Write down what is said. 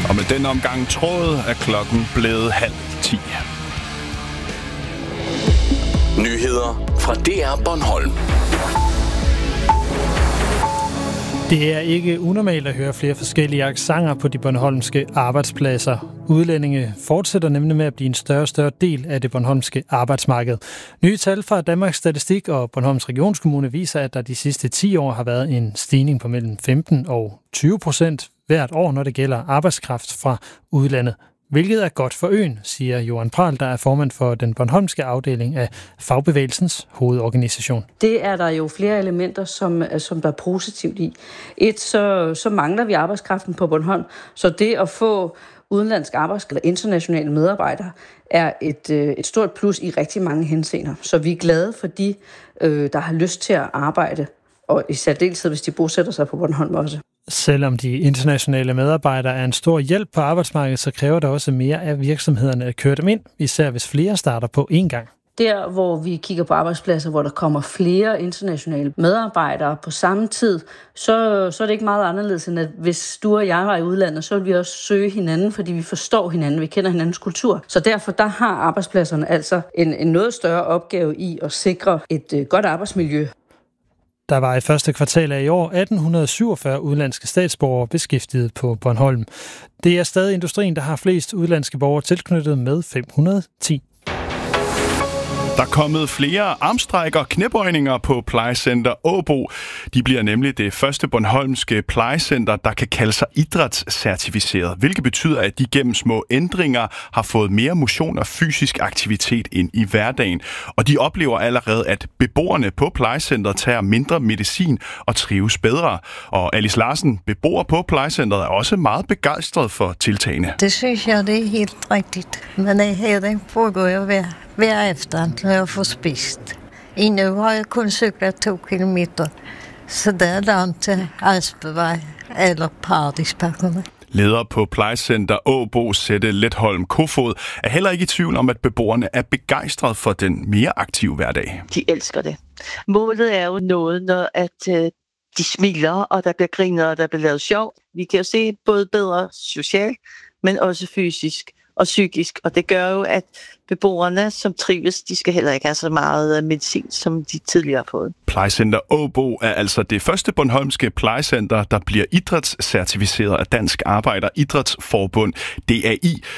Og med den omgang tråd er klokken blevet 9:30. Nyheder fra DR Bornholm. Det er ikke unormalt at høre flere forskellige accenter på de bornholmske arbejdspladser. Udlændinge fortsætter nemlig med at blive en større og større del af det bornholmske arbejdsmarked. Nye tal fra Danmarks Statistik og Bornholms Regionskommune viser, at der de sidste 10 år har været en stigning på mellem 15% og 20% hvert år, når det gælder arbejdskraft fra udlandet. Hvilket er godt for øen, siger Johan Pral, der er formand for den bornholmske afdeling af Fagbevægelsens hovedorganisation. Det er der jo flere elementer, som der er positivt i. Så mangler vi arbejdskraften på Bornholm, så det at få udenlandsk arbejdskraft eller internationale medarbejdere er et stort plus i rigtig mange henseender. Så vi er glade for de, der har lyst til at arbejde, og i særdeleshed, hvis de bosætter sig på Bornholm også. Selvom de internationale medarbejdere er en stor hjælp på arbejdsmarkedet, så kræver det også mere af virksomhederne at køre dem ind, især hvis flere starter på én gang. Der, hvor vi kigger på arbejdspladser, hvor der kommer flere internationale medarbejdere på samme tid, så er det ikke meget anderledes, end at hvis du og jeg var i udlandet, så vil vi også søge hinanden, fordi vi forstår hinanden, vi kender hinandens kultur. Så derfor der har arbejdspladserne altså en noget større opgave i at sikre et godt arbejdsmiljø. Der var i første kvartal af i år 1847 udenlandske statsborgere beskæftiget på Bornholm. Det er stadig industrien, der har flest udenlandske borgere tilknyttet med 510. Der er kommet flere armstrækker og knæbøjninger på plejecenter Åbo. De bliver nemlig det første bornholmske plejecenter, der kan kalde sig idrætscertificeret, hvilket betyder, at de gennem små ændringer har fået mere motion og fysisk aktivitet ind i hverdagen. Og de oplever allerede, at beboerne på plejecenteret tager mindre medicin og trives bedre. Og Alice Larsen, beboer på plejecenteret, er også meget begejstret for tiltagene. Det synes jeg, det er helt rigtigt. Men her foregår jeg hver aften, når jeg får spist. Nu har jeg kun cyklet 2 kilometer, så det er langt til Aspervej eller Paradisbakkerne. Leder på plejecenter Åbo, Sette Letholm Kofod, er heller ikke i tvivl om, at beboerne er begejstret for den mere aktive hverdag. De elsker det. Målet er jo noget, når de smiler, og der bliver grinet, og der bliver lavet sjov. Vi kan jo se både bedre socialt, men også fysisk og psykisk, og det gør jo, at beboerne, som trives, de skal heller ikke have så meget medicin, som de tidligere har fået. Plejecenter Åbo er altså det første bornholmske plejecenter, der bliver idrætscertificeret af Dansk Arbejder Idrætsforbund, DAI,